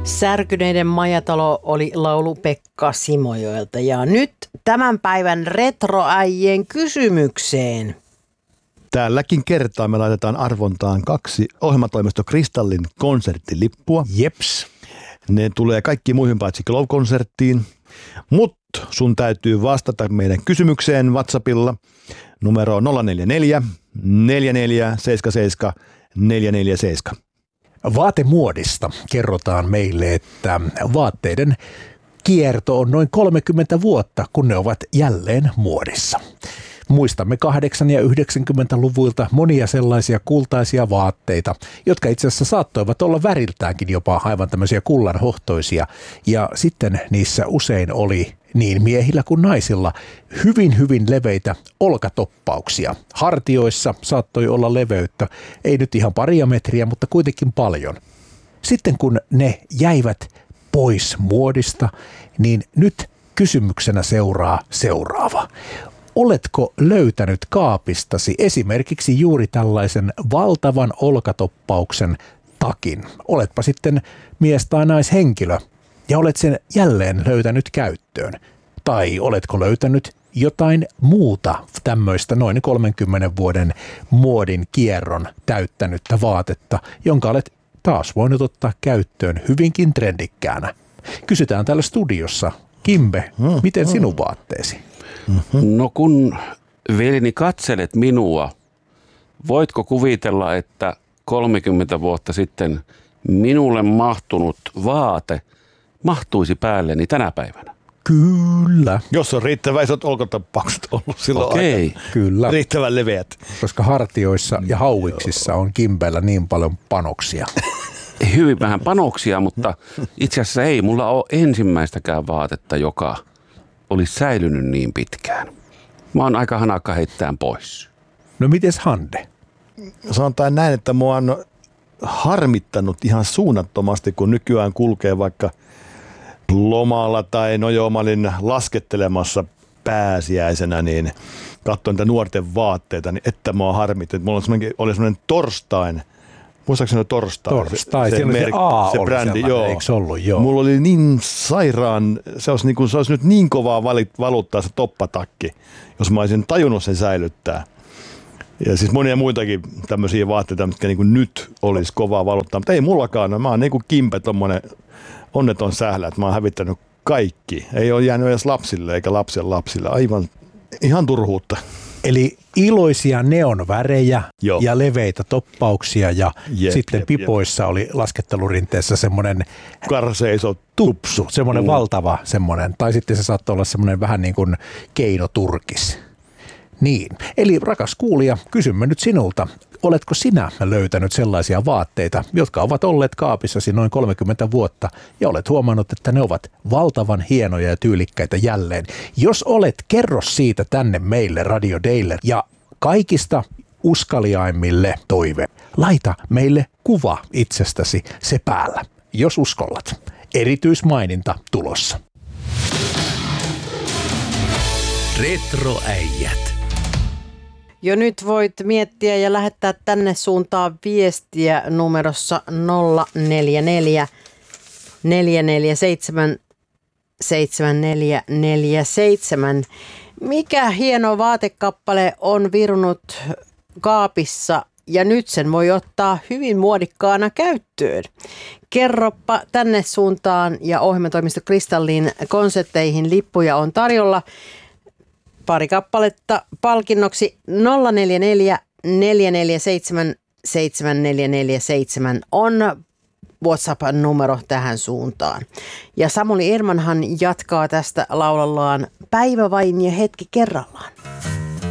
Särkyneiden majatalo oli laulu Pekka Simojoelta. Ja nyt tämän päivän retroäijien kysymykseen. Tälläkin kertaa me laitetaan arvontaan 2 ohjelmatoimisto Kristallin konserttilippua. Jeps. Ne tulee kaikki muihin paitsi Glow-konserttiin. Mutta sun täytyy vastata meidän kysymykseen WhatsAppilla numero 044 4477 447. Vaatemuodista kerrotaan meille, että vaatteiden kierto on noin 30 vuotta, kun ne ovat jälleen muodissa. Muistamme 80- ja 90-luvuilta monia sellaisia kultaisia vaatteita, jotka itse asiassa saattoivat olla väriltäänkin jopa aivan tämmöisiä kullanhohtoisia. Ja sitten niissä usein oli niin miehillä kuin naisilla hyvin leveitä olkatoppauksia. Hartioissa saattoi olla leveyttä, ei nyt ihan paria metriä, mutta kuitenkin paljon. Sitten kun ne jäivät pois muodista, niin nyt kysymyksenä seuraa seuraava. Oletko löytänyt kaapistasi esimerkiksi juuri tällaisen valtavan olkatoppauksen takin? Oletpa sitten mies tai naishenkilö ja olet sen jälleen löytänyt käyttöön. Tai oletko löytänyt jotain muuta tämmöistä noin 30 vuoden muodin kierron täyttänyttä vaatetta, jonka olet taas voinut ottaa käyttöön hyvinkin trendikkäänä. Kysytään täällä studiossa. Kimbe, miten sinun vaatteesi? No kun veljeni katselet minua, voitko kuvitella, että 30 vuotta sitten minulle mahtunut vaate mahtuisi päälleni tänä päivänä? Kyllä. Jos on riittävän isot olkatoppaukset ollut silloin aika. Kyllä. Riittävän leveät. Koska hartioissa ja hauiksissa on Kimbellä niin paljon panoksia. Hyvin vähän panoksia, mutta itse asiassa ei mulla ole ensimmäistäkään vaatetta, joka olisi säilynyt niin pitkään. Mä oon aika hanakka heittämään pois. No mites Hande? Sanotaan näin, että mua on harmittanut ihan suunnattomasti, kun nykyään kulkee vaikka lomalla tai mä olin laskettelemassa pääsiäisenä, niin katsoin niitä nuorten vaatteita, niin että mua harmittanut. Mulla oli semmoinen Torstain. Muistaakseni Torstai, se A se oli brändi, sellainen, eikö se ollut? Joo. Mulla oli niin sairaan, se olisi nyt niin kovaa valuttaa se toppatakki, jos mä olisin tajunnut sen säilyttää. Ja siis monia muitakin tämmöisiä vaatteita, mitkä niin kuin nyt olisi kovaa valuttaa, mutta ei mullakaan. No, mä oon niin kuin Kimpe, tommonen onneton sählä, että mä oon hävittänyt kaikki. Ei ole jäänyt edes lapsille eikä lapsen lapsille. Aivan ihan turhuutta. Eli iloisia neonvärejä ja leveitä toppauksia ja sitten pipoissa oli laskettelurinteessä semmoinen karseiso tupsu. Semmoinen valtava semmoinen, tai sitten se saattoi olla semmoinen vähän niin kuin keinoturkis. Niin, eli rakas kuulija, kysymme nyt sinulta, oletko sinä löytänyt sellaisia vaatteita, jotka ovat olleet kaapissasi noin 30 vuotta ja olet huomannut, että ne ovat valtavan hienoja ja tyylikkäitä jälleen. Jos olet, kerro siitä tänne meille Radio Daylle ja kaikista uskaliaimmille toive. Laita meille kuva itsestäsi se päällä, jos uskallat. Erityismaininta tulossa. Retroäijät. Jo nyt voit miettiä ja lähettää tänne suuntaan viestiä numerossa 044 447 7447. Mikä hieno vaatekappale on virunut kaapissa ja nyt sen voi ottaa hyvin muodikkaana käyttöön? Kerroppa tänne suuntaan ja ohjelmatoimisto Kristallin konsertteihin lippuja on tarjolla. Pari kappaletta palkinnoksi 044 447 7447 on WhatsApp-numero tähän suuntaan. Ja Samuli Ermanhan jatkaa tästä laulallaan Päivä vain ja hetki kerrallaan.